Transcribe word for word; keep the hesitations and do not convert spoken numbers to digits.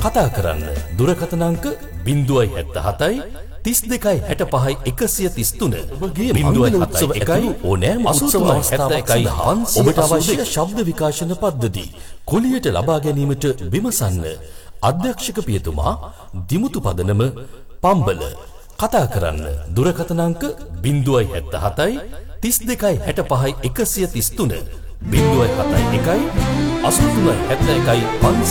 කතා කරන්න දුරකථන අංක ज़ीरो सात सात तीस දෙකයි හැට පහයි එකසිය තිස් තුන ज़ीरो सात सात එකයි ඕනෑම උත්සව අවස්ථාවකයි ඔබට අවශ්‍ය ශබ්ද විකාශන පද්ධති කුලියට ලබා ගැනීමට විමසන්න. අධ්‍යක්ෂක පියතුමා දිමුතු පදනම පම්බල. කතා කරන්න දුරකථන අංක ज़ीरो सात सात तीस දෙකයි හැට පහයි එකසිය තිස් තුන ज़ीरो सात එකයි අසූ තුනයි හැත්තෑ එකයි පන්සිය